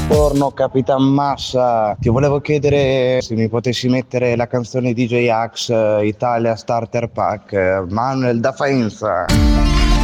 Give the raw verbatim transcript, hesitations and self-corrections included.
Buongiorno Capitan Massa, ti volevo chiedere se mi potessi mettere la canzone D J Axe eh, Italia Starter Pack, eh, Manuel da Faenza.